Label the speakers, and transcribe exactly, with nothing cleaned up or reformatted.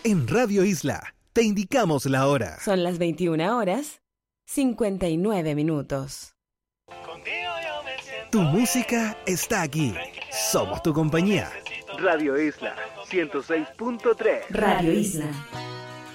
Speaker 1: En Radio Isla te indicamos la hora.
Speaker 2: Son las veintiuna horas, cincuenta y nueve minutos.
Speaker 1: Tu música está aquí. Somos tu compañía. Radio Isla ciento seis punto tres.
Speaker 2: Radio Isla.